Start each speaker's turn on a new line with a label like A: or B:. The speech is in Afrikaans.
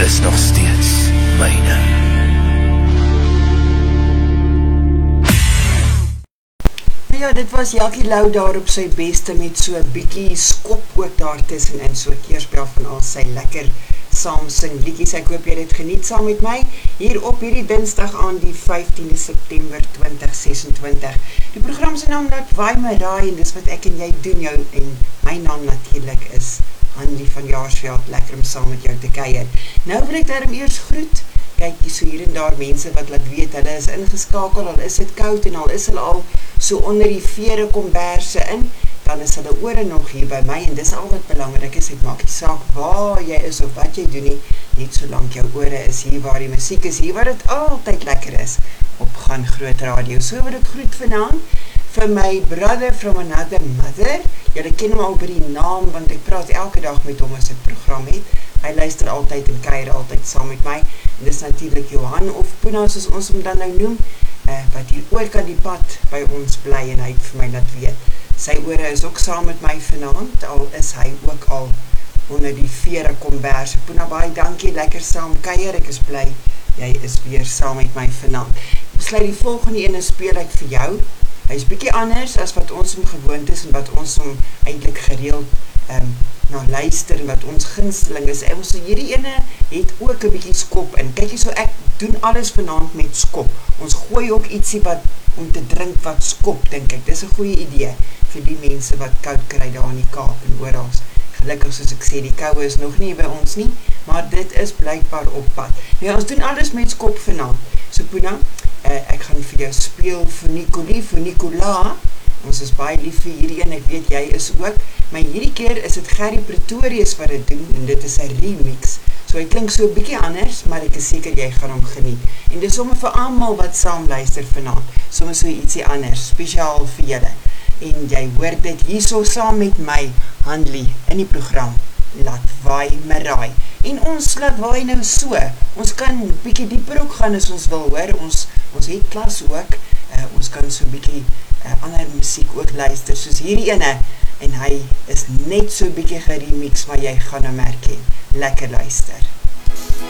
A: is nog steeds myne.
B: Ja, dit was Jackie Lou daar op sy beste met so 'n bietjie skop ook daar tussenin, so keerspel van al sy lekker saam sing liedjies. Ek hoop jy het geniet saam met my hier op hierdie Dinsdag aan die 15de September 2026. Die program se naam laat Waai My Raai en dis wat ek en jy doen jou en my naam natuurlik is Hanlie van Jaarsveld, lekker om saam met jou te kuier. Nou wil ek daarom eers groet. Kyk, so hier en daar mense wat laat weet, hulle is ingeskakel, al is dit koud en al is hulle al so onder die vere komberse in, dan is hulle ore nog hier by my en dis al wat belangrik is, ek maak die saak waar jy is of wat jy doen nie, net solank jou ore is hier waar die musiek is, hier waar het altyd lekker is, op Gaan Groot Radio. So wil ek groet vanaand vir my brother from another mother. Julle ken hom al by die naam, want ek praat elke dag met hom as ek program het. Hy luister altyd en kuier altyd saam met my. En dis natuurlik Johan of Puna, soos ons hom dan nou noem, wat hier ook aan die pad by ons bly en hy het vir my laat weet. Sy ore is ook saam met my vanaand, al is hy ook al onder die vere kombers. Puna, baie dankie, lekker saam kuier, ek is bly, jy is weer saam met my vanaand. Ek besluit die volgende ene speel ek vir jou. Hy is bietjie anders as wat ons hom gewoond is en wat ons hom eintlik gereeld na luister en wat ons gunsteling is. En so hierdie ene het ook 'n bietjie skop in. Kyk jy so, ek doen alles vanaand met skop. Ons gooi ook ietsie wat om te drink wat skop, dink ek. Dis 'n goeie idee vir die mense wat koud kry daar in die Kaap en oral. Gelukkig soos ek sê, die koue is nog nie by ons nie, maar dit is blykbaar op pad. Nou, ons doen alles met skop vanaand. So Puna, ek gaan vir jou speel vir Nicola. Ons is baie lief vir hierdie een, ek weet jy is ook, maar hierdie keer is het Gerry Pretorius wat dit doen, en dit is 'n remix. So hy klink so 'n bietjie anders, maar ek is seker jy gaan hom geniet. En dis sommer vir almal wat saam luister vanaand, sommer so ietsie anders, spesiaal vir julle. En jy hoor dit hierso saam met my, Hanlie, in die program, Laat Waai My Raai. En ons laat waai nou so, ons kan bietjie dieper ook gaan as ons wil hoor, ons het klas ook, ons kan so bietjie ander musiek ook luister, soos hierdie ene, en hy is net so bietjie geremix, maar jy gaan hom herken. Lekker luister.